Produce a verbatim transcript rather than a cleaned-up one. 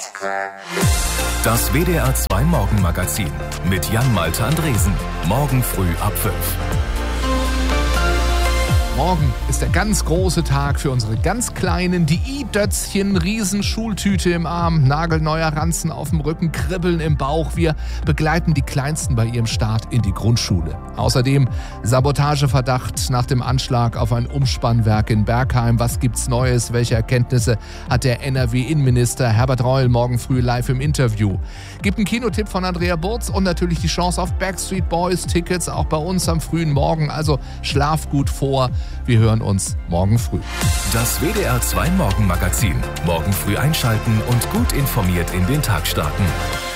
Das W D R zwei Morgenmagazin mit Jan-Malte Andresen. Morgen früh ab fünf. Morgen ist der ganz große Tag für unsere ganz Kleinen. Die i-Dötzchen, Riesenschultüte im Arm, nagelneuer Ranzen auf dem Rücken, Kribbeln im Bauch. Wir begleiten die Kleinsten bei ihrem Start in die Grundschule. Außerdem Sabotageverdacht nach dem Anschlag auf ein Umspannwerk in Bergheim. Was gibt's Neues? Welche Erkenntnisse hat der N R W-Innenminister Herbert Reul morgen früh live im Interview? Gibt einen Kinotipp von Andrea Burz und natürlich die Chance auf Backstreet Boys Tickets, auch bei uns am frühen Morgen. Also schlaf gut vor. Wir hören uns morgen früh. Das W D R zwei Morgenmagazin. Morgen früh einschalten und gut informiert in den Tag starten.